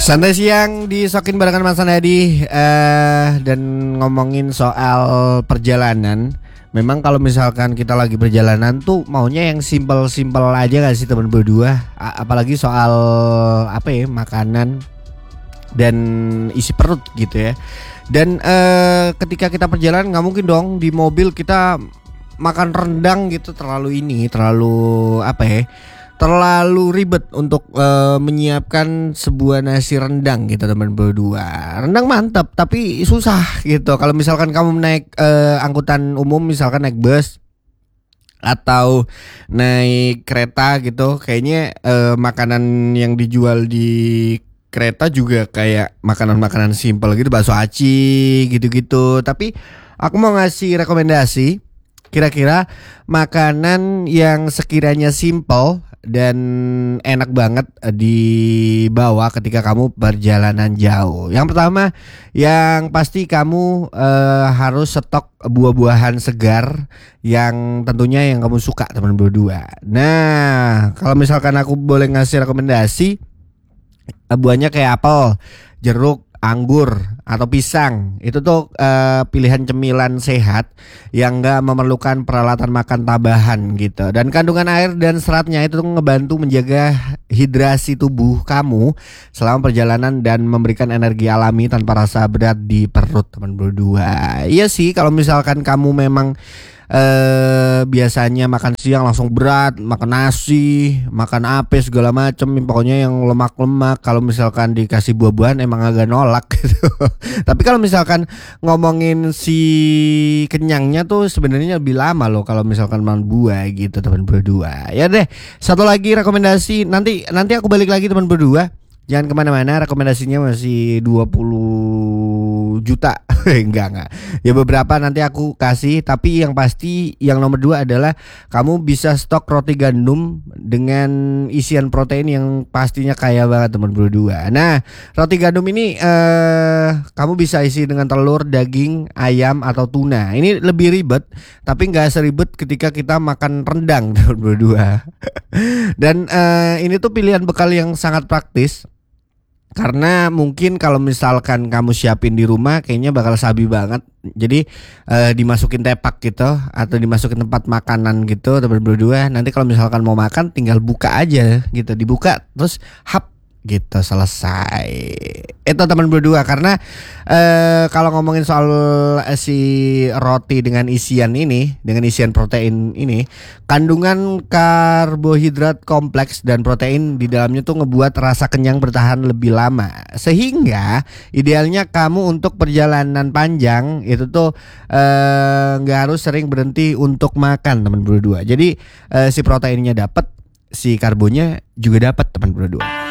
Santai siang disokin barengan Mas Nadi dan ngomongin soal perjalanan. Memang kalau misalkan kita lagi perjalanan tuh maunya yang simpel-simpel aja gak sih teman berdua? Apalagi soal makanan dan isi perut gitu ya. Dan ketika kita perjalanan nggak mungkin dong di mobil kita makan rendang gitu, terlalu ribet untuk menyiapkan sebuah nasi rendang gitu teman berdua. Rendang mantap tapi susah gitu. Kalau misalkan kamu naik angkutan umum, misalkan naik bus atau naik kereta gitu, kayaknya makanan yang dijual di kereta juga kayak makanan-makanan simpel gitu, bakso aci gitu-gitu. Tapi aku mau ngasih rekomendasi kira-kira makanan yang sekiranya simple dan enak banget dibawa ketika kamu perjalanan jauh. Yang pertama, yang pasti kamu harus stok buah-buahan segar yang tentunya yang kamu suka teman berdua. Nah, kalau misalkan aku boleh ngasih rekomendasi, buahnya kayak apel, jeruk, anggur atau pisang. Itu tuh pilihan cemilan sehat yang gak memerlukan peralatan makan tambahan gitu. Dan kandungan air dan seratnya itu tuh ngebantu menjaga hidrasi tubuh kamu selama perjalanan dan memberikan energi alami tanpa rasa berat di perut teman berdua. Iya sih, kalau misalkan kamu memang biasanya makan siang langsung berat, makan nasi, makan apa segala macem, pokoknya yang lemak-lemak, kalau misalkan dikasih buah-buahan emang agak nolak gitu. Tapi kalau misalkan ngomongin si kenyangnya tuh sebenarnya lebih lama loh kalau misalkan makan buah gitu teman berdua. Ya deh, satu lagi rekomendasi, nanti aku balik lagi teman berdua. Jangan kemana-mana, rekomendasinya masih 20 juta. Enggak. Ya beberapa nanti aku kasih. Tapi yang pasti yang nomor 2 adalah kamu bisa stok roti gandum dengan isian protein yang pastinya kaya banget teman berdua. Nah, roti gandum ini kamu bisa isi dengan telur, daging, ayam atau tuna. Ini lebih ribet, tapi gak seribet ketika kita makan rendang teman berdua. Dan ini tuh pilihan bekal yang sangat praktis. Karena mungkin kalau misalkan kamu siapin di rumah kayaknya bakal sabi banget. Jadi dimasukin tepak gitu atau dimasukin tempat makanan gitu teman berdua. Nanti kalau misalkan mau makan tinggal buka aja gitu. Dibuka terus hap gitu, selesai. Itu teman berdua. Karena kalau ngomongin soal si roti dengan isian ini, dengan isian protein ini, kandungan karbohidrat kompleks dan protein di dalamnya tuh ngebuat rasa kenyang bertahan lebih lama. Sehingga idealnya kamu untuk perjalanan panjang itu tuh nggak harus sering berhenti untuk makan teman berdua. Jadi si proteinnya dapat, si karbonya juga dapat teman berdua.